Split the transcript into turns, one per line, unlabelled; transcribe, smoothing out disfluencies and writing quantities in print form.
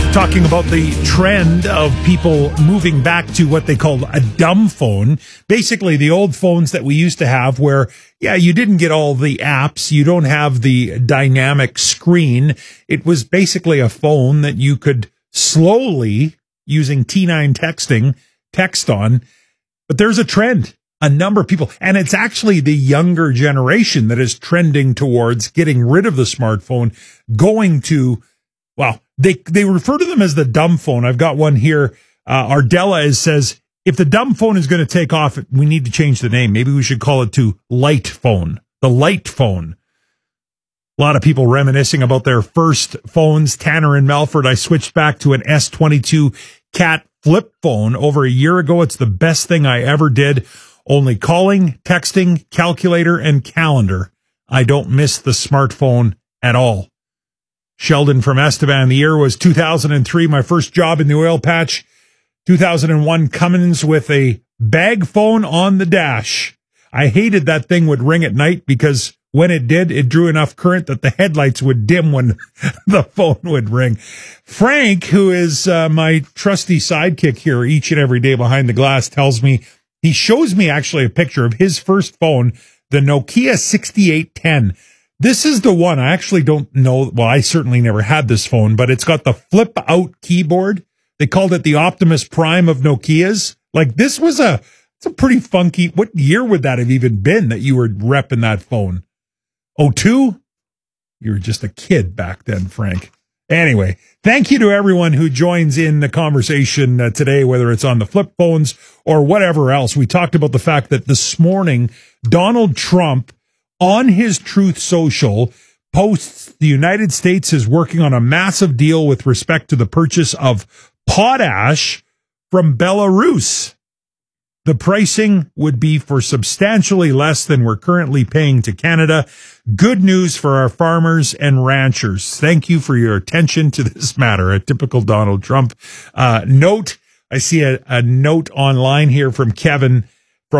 talking about the trend of people moving back to what they call a dumb phone. Basically, the old phones that we used to have where, yeah, you didn't get all the apps. You don't have the dynamic screen. It was basically a phone that you could slowly, using T9 texting, text on. But there's a trend. A number of people, and it's actually the younger generation that is trending towards getting rid of the smartphone, going to, well, they refer to them as the dumb phone. I've got one here. Ardella says, if the dumb phone is going to take off, we need to change the name. Maybe we should call it to light phone, the light phone. A lot of people reminiscing about their first phones. Tanner in Melford, I switched back to an S22 Cat flip phone over a year ago. It's the best thing I ever did. Only calling, texting, calculator, and calendar. I don't miss the smartphone at all. Sheldon from Estevan, the year was 2003, my first job in the oil patch. 2001, Cummins with a bag phone on the dash. I hated that thing would ring at night because when it did, it drew enough current that the headlights would dim when the phone would ring. Frank, who is my trusty sidekick here each and every day behind the glass, tells me, he shows me actually a picture of his first phone, the Nokia 6810. This is the one. I actually don't know. Well, I certainly never had this phone, but it's got the flip out keyboard. They called it the Optimus Prime of Nokias. Like this was it's a pretty funky, what year would that have even been that you were repping that phone? 02? You were just a kid back then, Frank. Anyway, thank you to everyone who joins in the conversation today, whether it's on the flip phones or whatever else. We talked about the fact that this morning, Donald Trump on his Truth Social posts the United States is working on a massive deal with respect to the purchase of potash from Belarus. The pricing would be for substantially less than we're currently paying to Canada. Good news for our farmers and ranchers. Thank you for your attention to this matter. A typical Donald Trump note. I see a note online here from Kevin